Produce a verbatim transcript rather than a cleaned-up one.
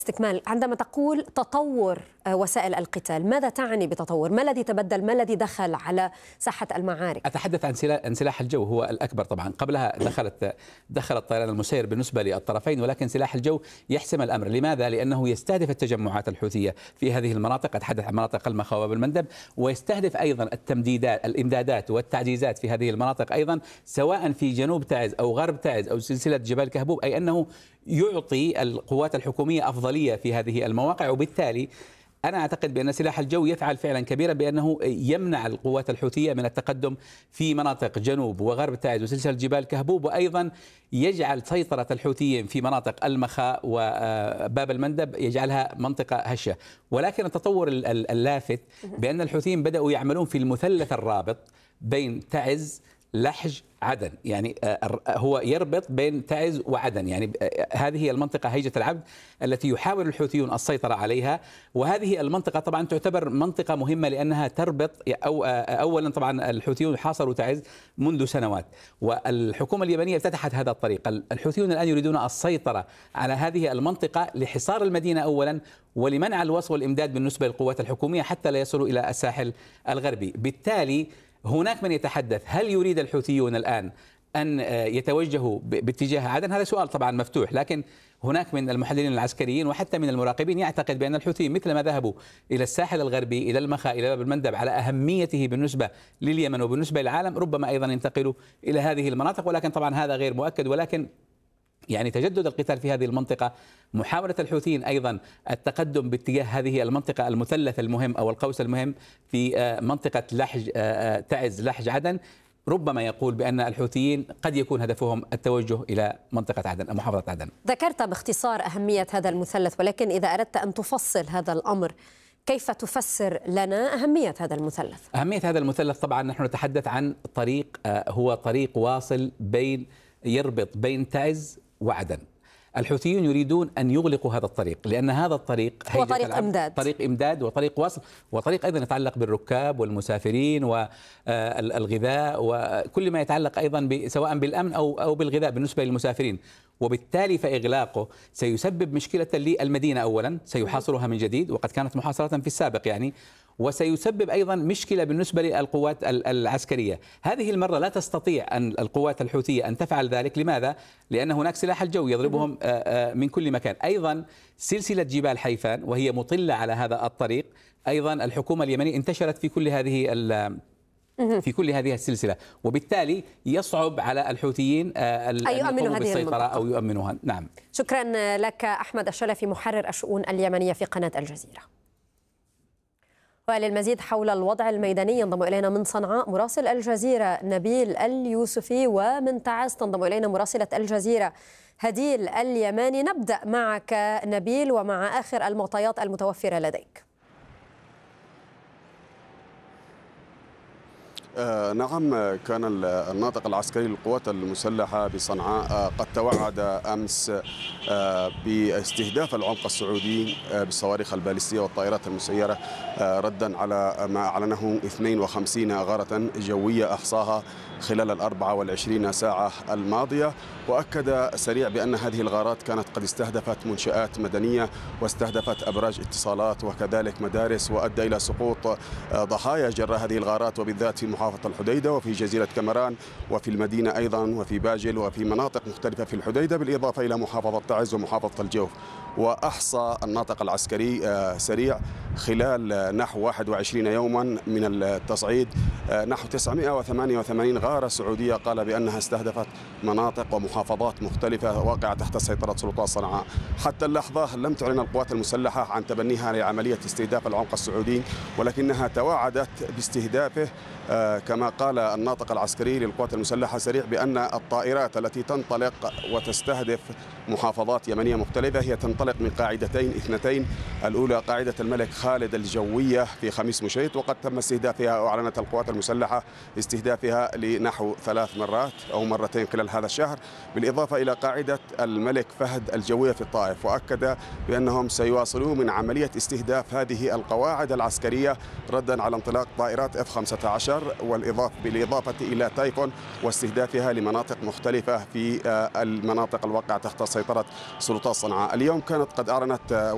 استكمال، عندما تقول تطور وسائل القتال، ماذا تعني بتطور؟ ما الذي تبدل؟ ما الذي دخل على ساحة المعارك؟ أتحدث عن سلاح سلاح الجو هو الأكبر طبعا. قبلها دخلت دخل الطيران المسير بالنسبة للطرفين، ولكن سلاح الجو يحسم الأمر. لماذا؟ لأنه يستهدف التجمعات الحوثية في هذه المناطق، أتحدث عن مناطق المخا وباب المندب، ويستهدف أيضا التمديدات الإمدادات والتعزيزات في هذه المناطق أيضا، سواء في جنوب تعز أو غرب تعز أو سلسلة جبال كهبوب، أي أنه يعطي القوات الحكومية أفضلية في هذه المواقع. وبالتالي أنا أعتقد بأن سلاح الجو يفعل فعلا كبيرا، بأنه يمنع القوات الحوثية من التقدم في مناطق جنوب وغرب تعز وسلسلة جبال كهبوب، وأيضا يجعل سيطرة الحوثيين في مناطق المخا وباب المندب يجعلها منطقة هشة. ولكن التطور اللافت بأن الحوثيين بدأوا يعملون في المثلث الرابط بين تعز لحج عدن، يعني هو يربط بين تعز وعدن، يعني هذه هي المنطقة هيجة العبد التي يحاول الحوثيون السيطرة عليها. وهذه المنطقة طبعا تعتبر منطقة مهمة لأنها تربط، أو أولا طبعا الحوثيون حاصروا تعز منذ سنوات، والحكومة اليمنية فتحت هذا الطريق. الحوثيون الآن يريدون السيطرة على هذه المنطقة لحصار المدينة أولا، ولمنع الوصل والإمداد بالنسبة للقوات الحكومية حتى لا يصلوا إلى الساحل الغربي. بالتالي هناك من يتحدث هل يريد الحوثيون الآن أن يتوجهوا باتجاه عدن؟ هذا سؤال طبعا مفتوح، لكن هناك من المحللين العسكريين وحتى من المراقبين يعتقد بأن الحوثيين مثل ما ذهبوا إلى الساحل الغربي، إلى المخا، إلى باب المندب على أهميته بالنسبة لليمن وبالنسبة للعالم، ربما أيضا ينتقلوا إلى هذه المناطق، ولكن طبعا هذا غير مؤكد. ولكن يعني تجدد القتال في هذه المنطقة، محاولة الحوثيين أيضا التقدم باتجاه هذه المنطقة المثلث المهم أو القوس المهم في منطقة لحج تعز لحج عدن، ربما يقول بأن الحوثيين قد يكون هدفهم التوجه إلى منطقة عدن أو محافظة عدن. ذكرت باختصار أهمية هذا المثلث، ولكن إذا أردت أن تفصل هذا الأمر، كيف تفسر لنا أهمية هذا المثلث؟ أهمية هذا المثلث طبعا نحن نتحدث عن طريق، هو طريق واصل بين يربط بين تعز وعدن. الحوثيون يريدون أن يغلقوا هذا الطريق، لأن هذا الطريق هو طريق إمداد طريق إمداد وطريق وصل، وطريق أيضا يتعلق بالركاب والمسافرين والغذاء وكل ما يتعلق أيضا سواء بالأمن أو أو بالغذاء بالنسبة للمسافرين. وبالتالي فإغلاقه سيسبب مشكلة للمدينة أولا، سيحاصرها من جديد وقد كانت محاصرة في السابق يعني، وسيسبب أيضا مشكلة بالنسبة للقوات العسكرية. هذه المرة لا تستطيع أن القوات الحوثية أن تفعل ذلك. لماذا؟ لأن هناك سلاح الجو يضربهم من كل مكان. أيضا سلسلة جبال حيفان وهي مطلة على هذا الطريق، أيضا الحكومة اليمنية انتشرت في كل هذه في كل هذه السلسلة، وبالتالي يصعب على الحوثيين أن يقوموا بالسيطرة أو يؤمنوها. نعم، شكرا لك أحمد الشلفي، محرر الشؤون اليمنية في قناة الجزيرة. وللمزيد حول الوضع الميداني ينضم إلينا من صنعاء مراسل الجزيرة نبيل اليوسفي، ومن تعز تنضم إلينا مراسلة الجزيرة هديل اليماني. نبدأ معك نبيل ومع آخر المعطيات المتوفرة لديك. آه نعم، كان الناطق العسكري للقوات المسلحة بصنعاء قد توعد أمس آه باستهداف العمق السعودي آه بالصواريخ البالستية والطائرات المسيرة آه ردا على ما أعلنه اثنين وخمسين غارة جوية أحصاها خلال الأربعة والعشرين ساعة الماضية. وأكد سريع بأن هذه الغارات كانت قد استهدفت منشآت مدنية واستهدفت أبراج اتصالات وكذلك مدارس، وأدى إلى سقوط ضحايا جراء هذه الغارات، وبالذات في محافظة الحديدة وفي جزيرة كمران وفي المدينة أيضا وفي باجل وفي مناطق مختلفة في الحديدة، بالإضافة إلى محافظة تعز ومحافظة الجوف. وأحصى الناطق العسكري سريع خلال نحو واحد وعشرين يوما من التصعيد نحو تسعمائة وثمانية وثمانين غارة سعودية، قال بأنها استهدفت مناطق ومحافظات مختلفة واقعة تحت سيطرة سلطات صنعاء. حتى اللحظة لم تعلن القوات المسلحة عن تبنيها لعملية استهداف العمق السعودي، ولكنها توعدت باستهدافه كما قال الناطق العسكري للقوات المسلحة سريع بأن الطائرات التي تنطلق وتستهدف محافظات يمنية مختلفة هي تنطلق من قاعدتين اثنتين، الأولى قاعدة الملك خالد الجوية في خميس مشيط، وقد تم استهدافها وأعلنت القوات المسلحة استهدافها لنحو ثلاث مرات أو مرتين خلال هذا الشهر، بالإضافة إلى قاعدة الملك فهد الجوية في الطائف. وأكد بأنهم سيواصلون من عملية استهداف هذه القواعد العسكرية ردا على انطلاق طائرات إف خمسة عشر والإضافة بالإضافة إلى تايفون واستهدافها لمناطق مختلفة في المناطق الواقعة تحت سيطرة سلطات صنعاء. اليوم كانت قد أعلنت